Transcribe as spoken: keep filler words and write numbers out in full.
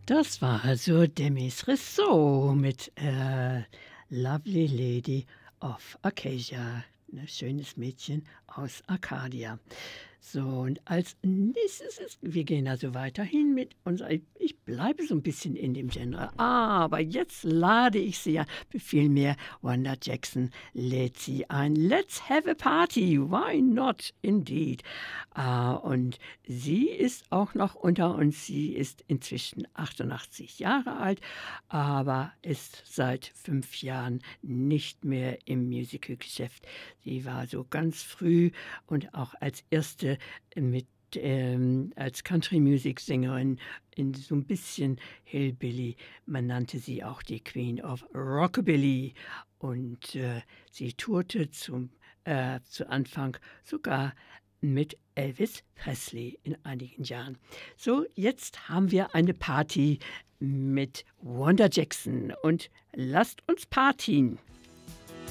Das war also Demis Rousseau mit äh, Lovely Lady of Acacia. Ein schönes Mädchen aus Arcadia. So, und als nächstes ist, wir gehen also weiterhin mit unserer, ich bleibe so ein bisschen in dem Genre, aber jetzt lade ich Sie ein, vielmehr Wanda Jackson lädt Sie ein. Let's have a party, why not, indeed. Uh, und sie ist auch noch unter uns, sie ist inzwischen achtundachtzig Jahre alt, aber ist seit fünf Jahren nicht mehr im Musicalgeschäft. Sie war so ganz früh und auch als erste mit ähm, als Country-Music-Sängerin in so ein bisschen Hillbilly. Man nannte sie auch die Queen of Rockabilly. Und äh, sie tourte zum, äh, zu Anfang sogar mit Elvis Presley in einigen Jahren. So, jetzt haben wir eine Party mit Wanda Jackson und lasst uns partien.